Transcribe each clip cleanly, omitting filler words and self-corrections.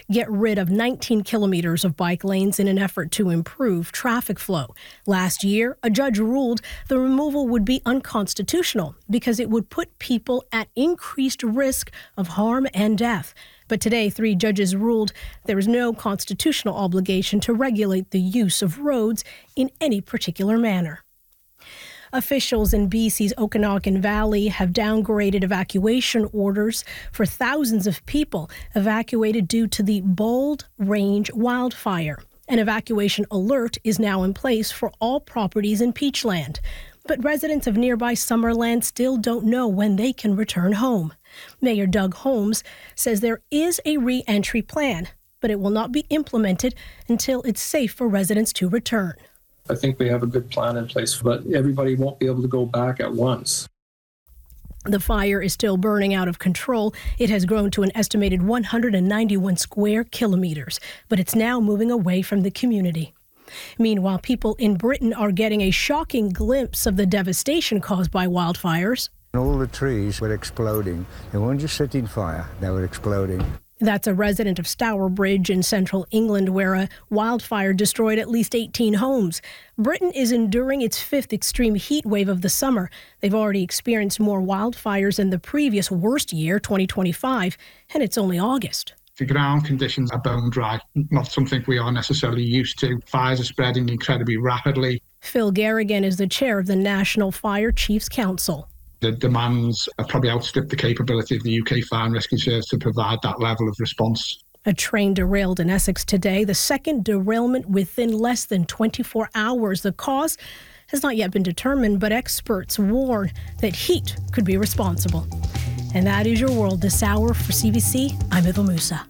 get rid of 19 kilometers of bike lanes in an effort to improve traffic flow. Last year, a judge ruled the removal would be unconstitutional because it would put people at increased risk of harm and death. But today, 3 judges ruled there is no constitutional obligation to regulate the use of roads in any particular manner. Officials in BC's Okanagan Valley have downgraded evacuation orders for thousands of people evacuated due to the Bold Range wildfire. An evacuation alert is now in place for all properties in Peachland. But residents of nearby Summerland still don't know when they can return home. Mayor Doug Holmes says there is a re-entry plan, but it will not be implemented until it's safe for residents to return. I think we have a good plan in place, but everybody won't be able to go back at once. The fire is still burning out of control. It has grown to an estimated 191 square kilometers, but it's now moving away from the community. Meanwhile, people in Britain are getting a shocking glimpse of the devastation caused by wildfires. All the trees were exploding. They weren't just setting fire, they were exploding. That's a resident of Stourbridge in central England, where a wildfire destroyed at least 18 homes. Britain is enduring its 5th extreme heat wave of the summer. They've already experienced more wildfires than the previous worst year, 2025, and it's only August. The ground conditions are bone dry, not something we are necessarily used to. Fires are spreading incredibly rapidly. Phil Garrigan is the chair of the National Fire Chiefs Council. The demands have probably outstripped the capability of the UK Fire and Rescue Service to provide that level of response. A train derailed in Essex today, the second derailment within less than 24 hours. The cause has not yet been determined, but experts warn that heat could be responsible. And that is your world this hour. For CBC, I'm Ethel Musa.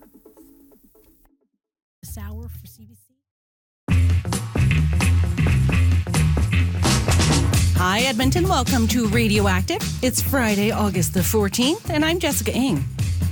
This hour for CBC. Hi, Edmonton. Welcome to Radioactive. It's Friday, August the 14th, and I'm Jessica Ng.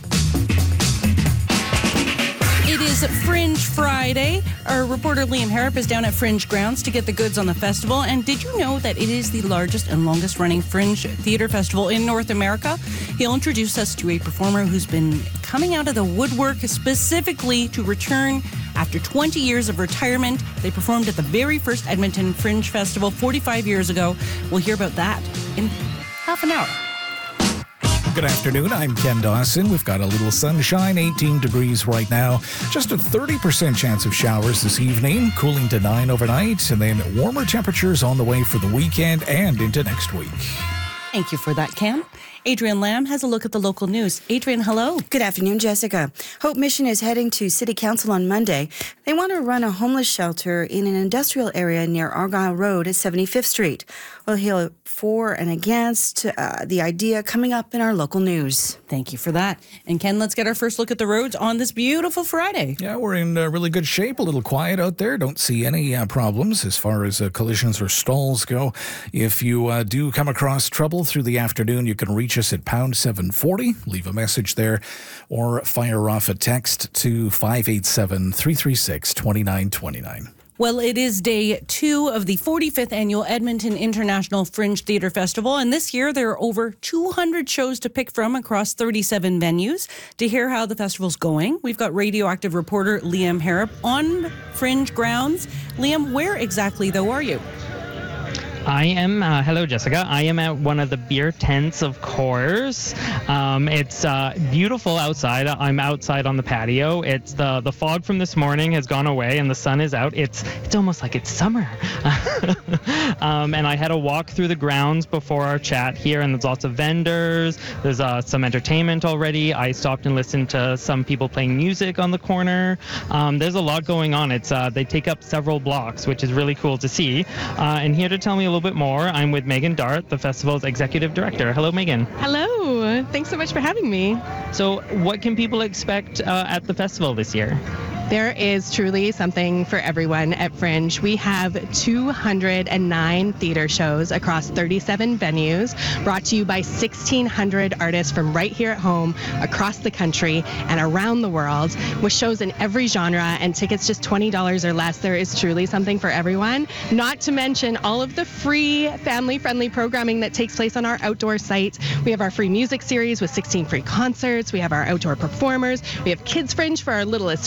It is Fringe Friday. Our reporter Liam Harrop is down at Fringe Grounds to get the goods on the festival. And did you know that it is the largest and longest running Fringe theater festival in North America? He'll introduce us to a performer who's been coming out of the woodwork specifically to return after 20 years of retirement. They performed at the very first Edmonton Fringe Festival 45 years ago. We'll hear about that in half an hour. Good afternoon, I'm Ken Dawson. We've got a little sunshine, 18 degrees right now. Just a 30% chance of showers this evening, cooling to 9 overnight, and then warmer temperatures on the way for the weekend and into next week. Thank you for that, Ken. Adrienne Lamb has a look at the local news. Adrienne, hello. Good afternoon, Jessica. Hope Mission is heading to City Council on Monday. They want to run a homeless shelter in an industrial area near Argyle Road at 75th Street. We'll hear for and against the idea coming up in our local news. Thank you for that. And Ken, let's get our first look at the roads on this beautiful Friday. Yeah, we're in really good shape. A little quiet out there. Don't see any problems as far as collisions or stalls go. If you do come across trouble through the afternoon, you can reach us at pound 740. Leave a message there or fire off a text to 587-336-2929. Well, it is day 2 of the 45th annual Edmonton International Fringe Theatre Festival, and this year there are over 200 shows to pick from across 37 venues. To hear how the festival's going, we've got Radioactive reporter Liam Harrop on Fringe Grounds. Liam, where exactly, though, are you? I am, hello Jessica, I am at one of the beer tents, of course. It's beautiful outside. I'm outside on the patio. It's the fog from this morning has gone away and the sun is out. It's almost like it's summer. And I had a walk through the grounds before our chat here, and there's lots of vendors. There's some entertainment already. I stopped and listened to some people playing music on the corner. There's a lot going on. They take up several blocks, which is really cool to see. And here to tell me a little bit more, I'm with Megan Dart, the festival's executive director. Hello, Megan. Hello. Thanks so much for having me. So what can people expect at the festival this year? There is truly something for everyone at Fringe. We have 209 theater shows across 37 venues, brought to you by 1,600 artists from right here at home, across the country, and around the world, with shows in every genre and tickets just $20 or less. There is truly something for everyone, not to mention all of the free, family-friendly programming that takes place on our outdoor site. We have our free music series with 16 free concerts. We have our outdoor performers. We have Kids Fringe for our littlest